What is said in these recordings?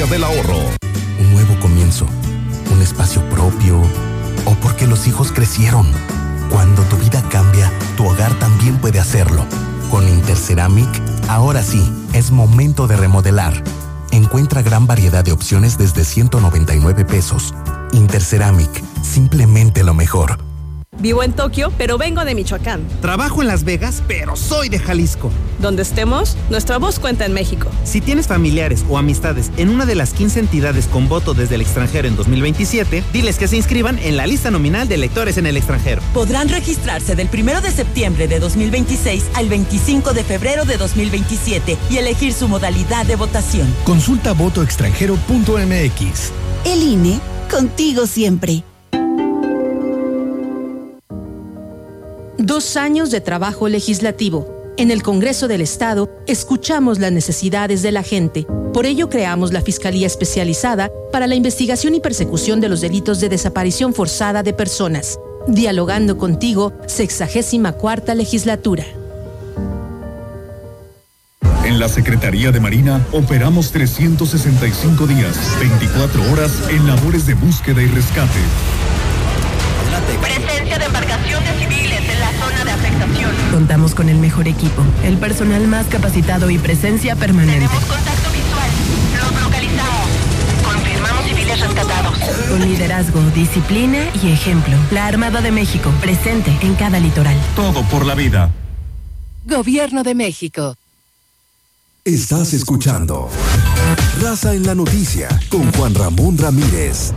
del ahorro. Un nuevo comienzo, un espacio propio, o porque los hijos crecieron. Cuando tu vida cambia, tu hogar también puede hacerlo. Con Interceramic, ahora sí, es momento de remodelar. Encuentra gran variedad de opciones desde 199 pesos. Interceramic, simplemente lo mejor. Vivo en Tokio, pero vengo de Michoacán. Trabajo en Las Vegas, pero soy de Jalisco. Donde estemos, nuestra voz cuenta en México. Si tienes familiares o amistades en una de las 15 entidades con voto desde el extranjero en 2027, diles que se inscriban en la lista nominal de electores en el extranjero. Podrán registrarse del 1 de septiembre de 2026 al 25 de febrero de 2027 y elegir su modalidad de votación. Consulta votoextranjero.mx. El INE, contigo siempre. 2 años de trabajo legislativo. En el Congreso del Estado, escuchamos las necesidades de la gente. Por ello, creamos la Fiscalía Especializada para la Investigación y Persecución de los Delitos de Desaparición Forzada de Personas. Dialogando contigo, 64ª Legislatura. En la Secretaría de Marina operamos 365 días, 24 horas en labores de búsqueda y rescate. Presencia de embarcaciones civiles en la zona de afectación. Contamos con el mejor equipo, el personal más capacitado y presencia permanente. Tenemos contacto visual. Los localizamos. Confirmamos civiles rescatados. Con liderazgo, disciplina y ejemplo. La Armada de México, presente en cada litoral. Todo por la vida. Gobierno de México. Estás escuchando Raza en la Noticia con Juan Ramón Ramírez.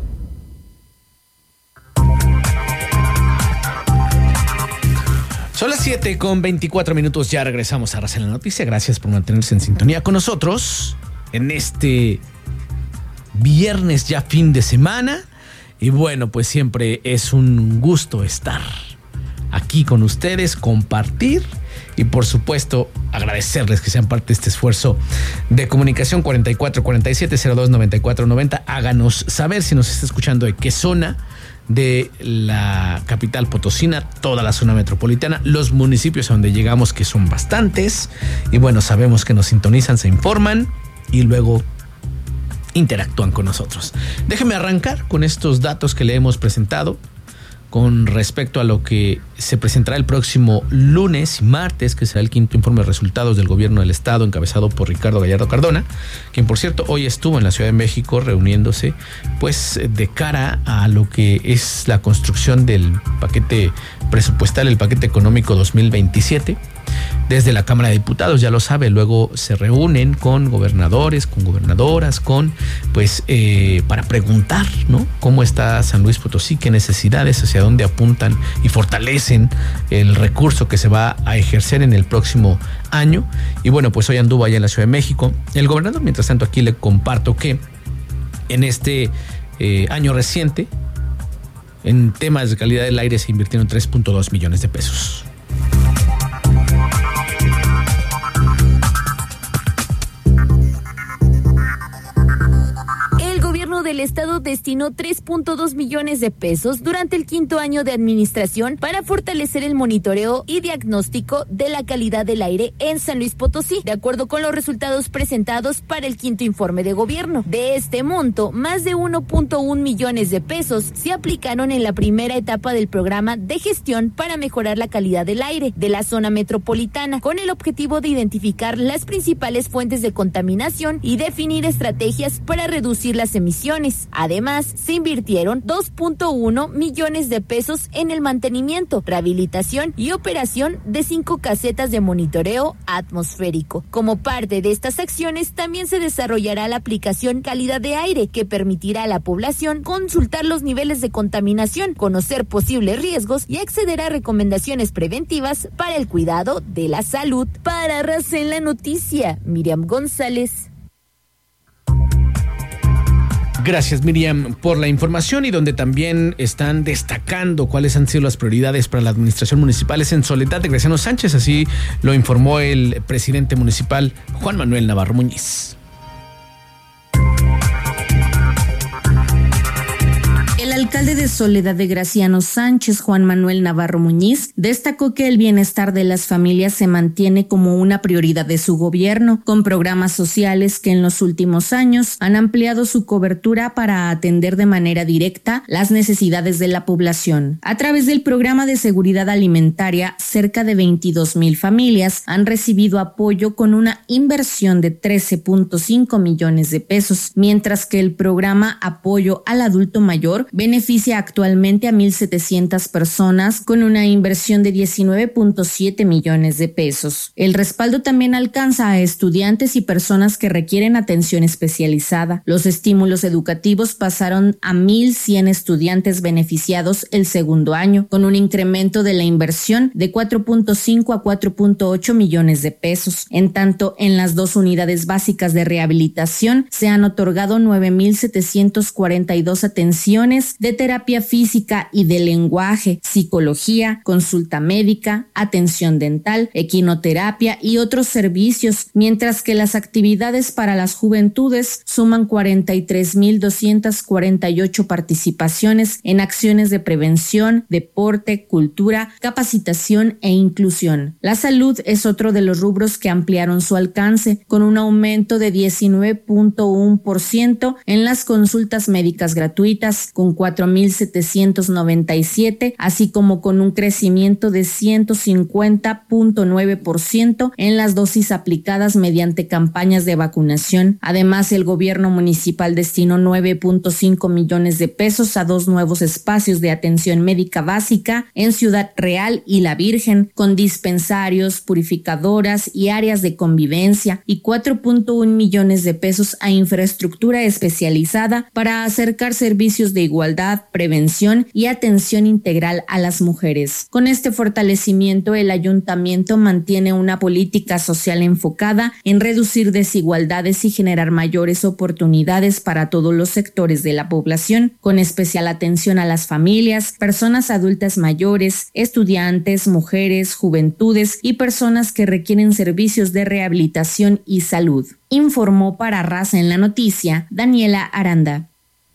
Son las 7:24, ya regresamos a Raza en la Noticia. Gracias por mantenerse en sintonía con nosotros en este viernes ya fin de semana. Y bueno, pues siempre es un gusto estar aquí con ustedes, compartir y por supuesto agradecerles que sean parte de este esfuerzo de comunicación. 4447-029490. Háganos saber si nos está escuchando de qué zona de la capital potosina, toda la zona metropolitana, los municipios a donde llegamos, que son bastantes, y bueno, sabemos que nos sintonizan, se informan y luego interactúan con nosotros. Déjeme arrancar con estos datos que le hemos presentado con respecto a lo que se presentará el próximo lunes y martes, que será el quinto informe de resultados del gobierno del estado, encabezado por Ricardo Gallardo Cardona, quien por cierto hoy estuvo en la Ciudad de México reuniéndose pues de cara a lo que es la construcción del paquete presupuestal, el paquete económico 2027. Desde la Cámara de Diputados, ya lo sabe, luego se reúnen con gobernadores, con gobernadoras, para preguntar, ¿no? Cómo está San Luis Potosí, qué necesidades, hacia dónde apuntan y fortalecen el recurso que se va a ejercer en el próximo año. Y bueno, pues hoy anduvo allá en la Ciudad de México. El gobernador, mientras tanto, aquí le comparto que en este año reciente, en temas de calidad del aire se invirtieron 3.2 millones de pesos. Del estado destinó 3.2 millones de pesos durante el quinto año de administración para fortalecer el monitoreo y diagnóstico de la calidad del aire en San Luis Potosí, de acuerdo con los resultados presentados para el quinto informe de gobierno. De este monto, más de 1.1 millones de pesos se aplicaron en la primera etapa del programa de gestión para mejorar la calidad del aire de la zona metropolitana, con el objetivo de identificar las principales fuentes de contaminación y definir estrategias para reducir las emisiones. Además, se invirtieron 2.1 millones de pesos en el mantenimiento, rehabilitación y operación de 5 casetas de monitoreo atmosférico. Como parte de estas acciones, también se desarrollará la aplicación Calidad de Aire, que permitirá a la población consultar los niveles de contaminación, conocer posibles riesgos y acceder a recomendaciones preventivas para el cuidado de la salud. Para Raza en la Noticia, Miriam González. Gracias, Miriam, por la información, y donde también están destacando cuáles han sido las prioridades para la administración municipal es en Soledad de Graciano Sánchez. Así lo informó el presidente municipal, Juan Manuel Navarro Muñiz. El alcalde de Soledad de Graciano Sánchez, Juan Manuel Navarro Muñiz, destacó que el bienestar de las familias se mantiene como una prioridad de su gobierno, con programas sociales que en los últimos años han ampliado su cobertura para atender de manera directa las necesidades de la población. A través del programa de seguridad alimentaria, cerca de 22,000 familias han recibido apoyo con una inversión de 13.5 millones de pesos, mientras que el programa Apoyo al Adulto Mayor beneficia actualmente a 1,700 personas con una inversión de 19.7 millones de pesos. El respaldo también alcanza a estudiantes y personas que requieren atención especializada. Los estímulos educativos pasaron a 1,100 estudiantes beneficiados el segundo año, con un incremento de la inversión de 4.5 a 4.8 millones de pesos. En tanto, en las 2 unidades básicas de rehabilitación se han otorgado 9,742 atenciones de terapia física y de lenguaje, psicología, consulta médica, atención dental, equinoterapia y otros servicios, mientras que las actividades para las juventudes suman 43,248 participaciones en acciones de prevención, deporte, cultura, capacitación e inclusión. La salud es otro de los rubros que ampliaron su alcance, con un aumento de 19.1% en las consultas médicas gratuitas, con 4,797, así como con un crecimiento de 150.9% en las dosis aplicadas mediante campañas de vacunación. Además, el gobierno municipal destinó 9.5 millones de pesos a 2 nuevos espacios de atención médica básica en Ciudad Real y La Virgen, con dispensarios, purificadoras y áreas de convivencia, y 4.1 millones de pesos a infraestructura especializada para acercar servicios de igualdad, prevención y atención integral a las mujeres. Con este fortalecimiento, el ayuntamiento mantiene una política social enfocada en reducir desigualdades y generar mayores oportunidades para todos los sectores de la población, con especial atención a las familias, personas adultas mayores, estudiantes, mujeres, juventudes y personas que requieren servicios de rehabilitación y salud. Informó para Raza en la Noticia, Daniela Aranda.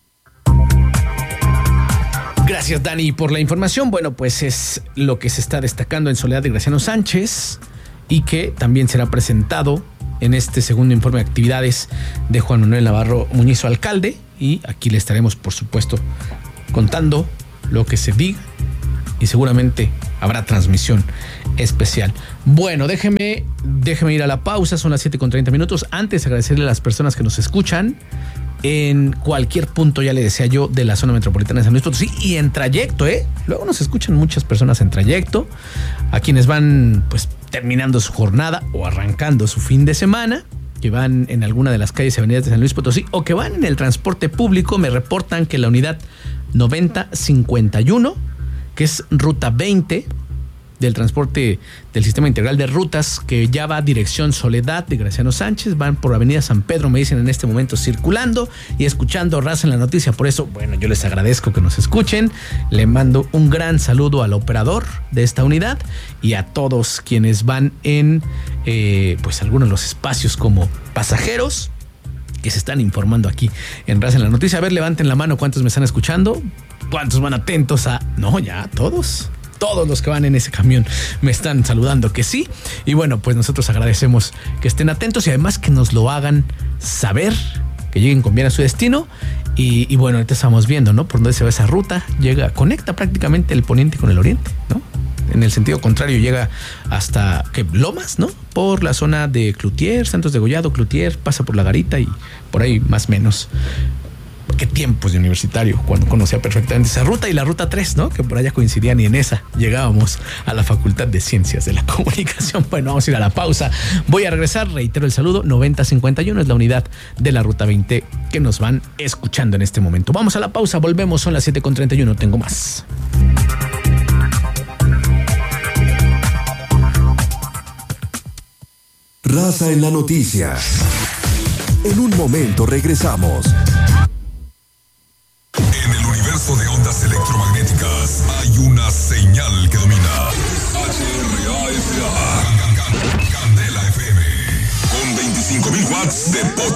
Gracias, Dani, por la información. Bueno, pues es lo que se está destacando en Soledad de Graciano Sánchez y que también será presentado en este segundo informe de actividades de Juan Manuel Navarro Muñiz, su alcalde, y aquí le estaremos, por supuesto, contando lo que se diga y seguramente habrá transmisión especial. Bueno, déjeme ir a la pausa, son las 7:30. Antes, agradecerle a las personas que nos escuchan en cualquier punto, ya le decía yo, de la zona metropolitana de San Luis Potosí y en trayecto, Luego nos escuchan muchas personas en trayecto, a quienes van pues terminando su jornada o arrancando su fin de semana, que van en alguna de las calles y avenidas de San Luis Potosí o que van en el transporte público. Me reportan que la unidad 9051, que es ruta 20 del transporte del sistema integral de rutas, que ya va a dirección Soledad de Graciano Sánchez, van por avenida San Pedro, me dicen en este momento, circulando y escuchando Raza en la Noticia. Por eso, bueno, yo les agradezco que nos escuchen. Le mando un gran saludo al operador de esta unidad y a todos quienes van en pues algunos de los espacios como pasajeros que se están informando aquí en Raza en la Noticia. A ver, levanten la mano, ¿cuántos me están escuchando? ¿Cuántos van atentos a...? No, ya, todos los que van en ese camión me están saludando que sí. Y bueno, pues nosotros agradecemos que estén atentos y además que nos lo hagan saber, que lleguen con bien a su destino. Y bueno, ahorita estamos viendo, ¿no? Por dónde se va esa ruta. Conecta prácticamente el poniente con el oriente, ¿no? En el sentido contrario llega hasta Lomas, ¿no? Por la zona de Cloutier, Santos de Gollado, Cloutier, pasa por La Garita y por ahí más o menos. Qué tiempos de universitario, cuando conocía perfectamente esa ruta y la ruta 3, ¿no? Que por allá coincidían y en esa llegábamos a la Facultad de Ciencias de la Comunicación. Bueno, vamos a ir a la pausa. Voy a regresar, reitero el saludo, 9051 es la unidad de la ruta 20 que nos van escuchando en este momento. Vamos a la pausa, volvemos, son las 7:31, tengo más. Raza en la Noticia. En un momento regresamos. En el universo de ondas electromagnéticas hay una señal que domina. HRAFA. Candela FM. Con 25,000 watts de potencia.